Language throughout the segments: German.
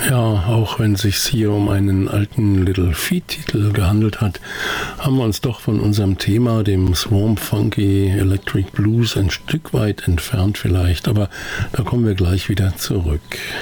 Ja, auch wenn es sich hier um einen alten Little Feat-Titel gehandelt hat, haben wir uns doch von unserem Thema, dem Swamp Funky Electric Blues, ein Stück weit entfernt vielleicht, aber da kommen wir gleich wieder zurück.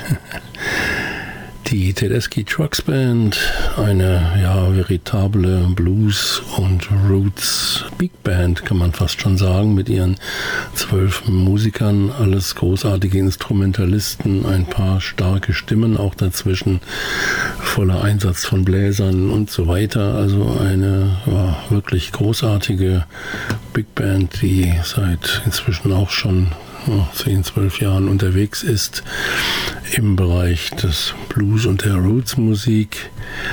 Die Tedeschi Trucks Band, eine veritable Blues- und Roots-Big Band, kann man fast schon sagen, mit ihren 12 Musikern, alles großartige Instrumentalisten, ein paar starke Stimmen auch dazwischen, voller Einsatz von Bläsern und so weiter. Also eine wirklich großartige Big Band, die seit inzwischen auch schon 10, 12 Jahren unterwegs ist im Bereich des Blues und der Roots-Musik.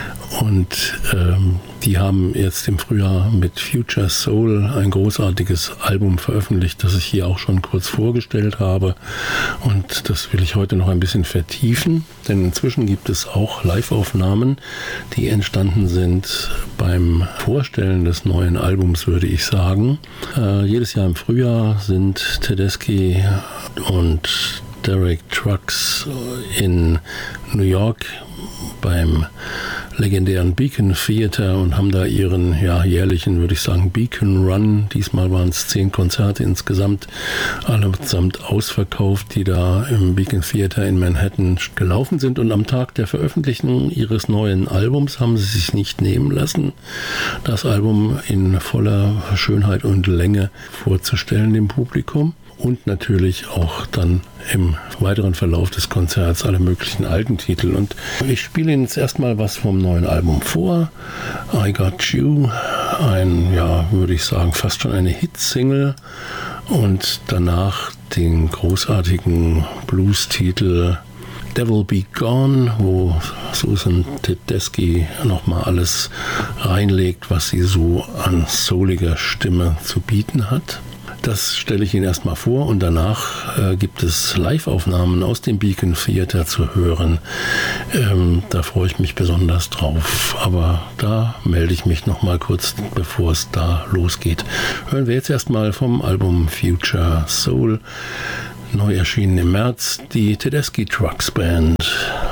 Und die haben jetzt im Frühjahr mit Future Soul ein großartiges Album veröffentlicht, das ich hier auch schon kurz vorgestellt habe. Und das will ich heute noch ein bisschen vertiefen, denn inzwischen gibt es auch Live-Aufnahmen, die entstanden sind beim Vorstellen des neuen Albums, würde ich sagen. Jedes Jahr im Frühjahr sind Tedeschi und Derek Trucks in New York beim legendären Beacon Theater und haben da ihren jährlichen, würde ich sagen, Beacon Run. Diesmal waren es 10 Konzerte insgesamt, allesamt ausverkauft, die da im Beacon Theater in Manhattan gelaufen sind. Und am Tag der Veröffentlichung ihres neuen Albums haben sie sich nicht nehmen lassen, das Album in voller Schönheit und Länge vorzustellen dem Publikum. Und natürlich auch dann im weiteren Verlauf des Konzerts alle möglichen alten Titel. Und ich spiele Ihnen jetzt erstmal was vom neuen Album vor. I Got You, würde ich sagen, fast schon eine Hitsingle. Und danach den großartigen Blues-Titel Devil Be Gone, wo Susan Tedeschi nochmal alles reinlegt, was sie so an souliger Stimme zu bieten hat. Das stelle ich Ihnen erstmal vor und danach gibt es Live-Aufnahmen aus dem Beacon Theater zu hören. Da freue ich mich besonders drauf, aber da melde ich mich nochmal kurz, bevor es da losgeht. Hören wir jetzt erstmal vom Album Future Soul, neu erschienen im März, die Tedeschi Trucks Band.